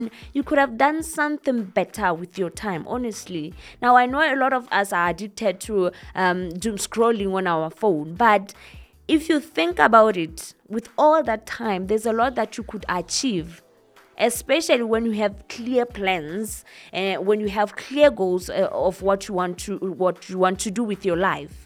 You could have done something better with your time, honestly. Now, I know a lot of us are addicted to doom scrolling on our phone, but if you think about it, with all that time, there's a lot that you could achieve, especially when you have clear plans and when you have clear goals of what you want to do with your life.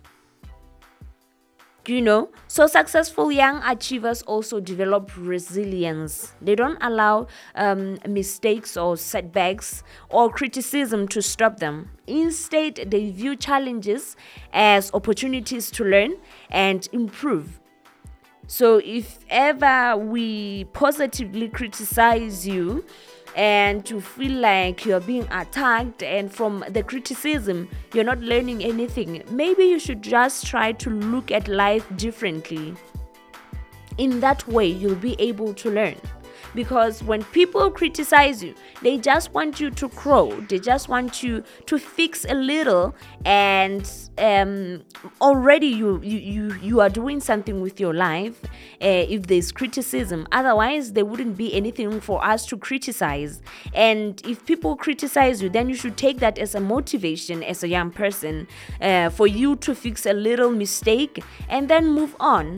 So successful young achievers also develop resilience. They don't allow mistakes or setbacks or criticism to stop them. Instead, they view challenges as opportunities to learn and improve. So if ever we positively criticize you and you feel like you're being attacked, and from the criticism you're not learning anything, maybe you should just try to look at life differently. In that way, you'll be able to learn. Because when people criticize you, they just want you to grow. They just want you to fix a little, and already you are doing something with your life. If there's criticism, otherwise there wouldn't be anything for us to criticize. And if people criticize you, then you should take that as a motivation as a young person, for you to fix a little mistake and then move on.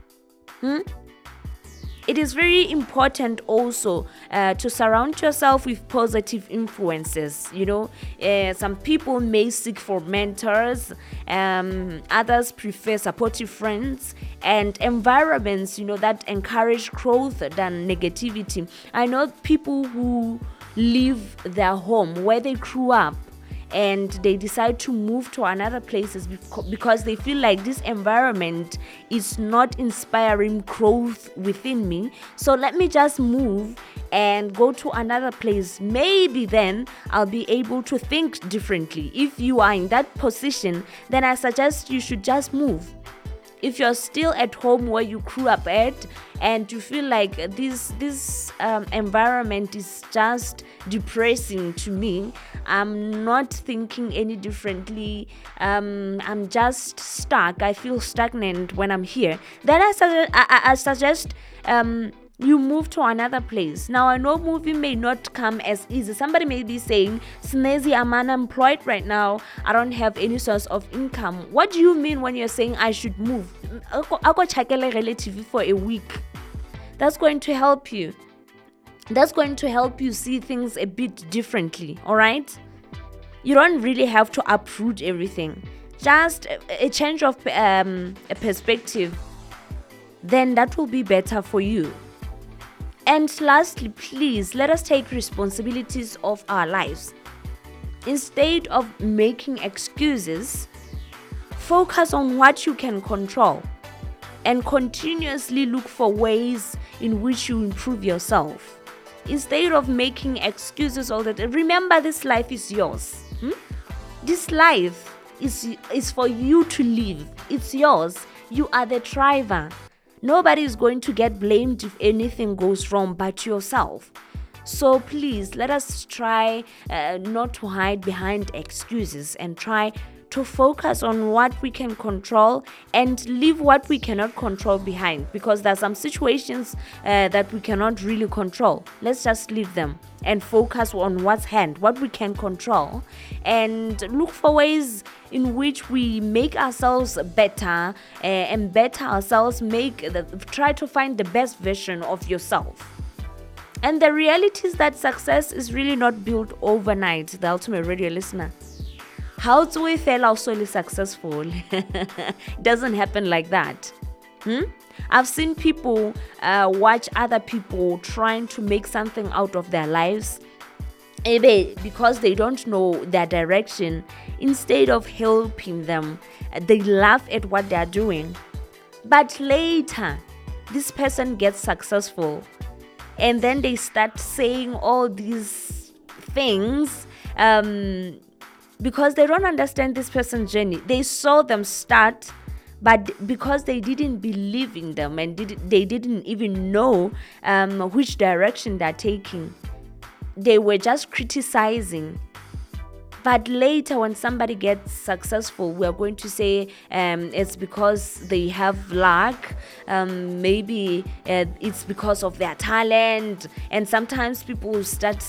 It is very important also to surround yourself with positive influences. Some people may seek for mentors, others prefer supportive friends and environments, that encourage growth than negativity. I know people who leave their home where they grew up and they decide to move to another places because they feel like this environment is not inspiring growth within me. So let me just move and go to another place. Maybe then I'll be able to think differently. If you are in that position, then I suggest you should just move. If you're still at home where you grew up at and you feel like this environment is just depressing to me, I'm not thinking any differently, I'm just stuck, I feel stagnant when I'm here, then I suggest you move to another place. Now, I know moving may not come as easy. Somebody may be saying, Snazzy, I'm unemployed right now. I don't have any source of income. What do you mean when you're saying I should move? I'll go check a relative for a week. That's going to help you. That's going to help you see things a bit differently, all right? You don't really have to uproot everything. Just a change of a perspective. Then that will be better for you. And lastly, please, let us take responsibilities of our lives. Instead of making excuses, focus on what you can control and continuously look for ways in which you improve yourself. Instead of making excuses all the time, remember this life is yours. This life is for you to live. It's yours. You are the driver. Nobody is going to get blamed if anything goes wrong but yourself. So please, let us try not to hide behind excuses and try to focus on what we can control and leave what we cannot control behind, because there are some situations that we cannot really control. Let's just leave them and focus on what we can control, and look for ways in which we make ourselves better and better ourselves, try to find the best version of yourself. And the reality is that success is really not built overnight, the ultimate radio listener. How do we fail also successful? It doesn't happen like that. I've seen people watch other people trying to make something out of their lives, because they don't know their direction. Instead of helping them, they laugh at what they're doing. But later, this person gets successful, and then they start saying all these things because they don't understand this person's journey. They saw them start, but because they didn't believe in them and they didn't even know which direction they're taking, they were just criticizing. But later, when somebody gets successful, we are going to say it's because they have luck. Maybe it's because of their talent. And sometimes people will start